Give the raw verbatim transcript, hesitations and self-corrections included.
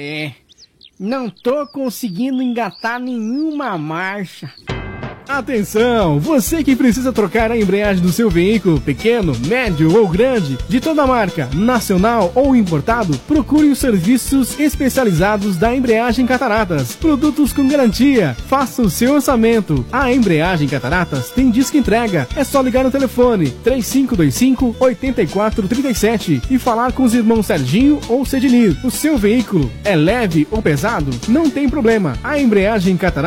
É, não tô conseguindo engatar nenhuma marcha. Atenção! Você que precisa trocar a embreagem do seu veículo, pequeno, médio ou grande, de toda marca, nacional ou importado, procure os serviços especializados da Embreagem Cataratas. Produtos com garantia. Faça o seu orçamento. A Embreagem Cataratas tem disco entrega. É só ligar no telefone três cinco dois cinco, oito quatro três sete e falar com os irmãos Serginho ou Cedinir. O seu veículo é leve ou pesado? Não tem problema. A Embreagem Cataratas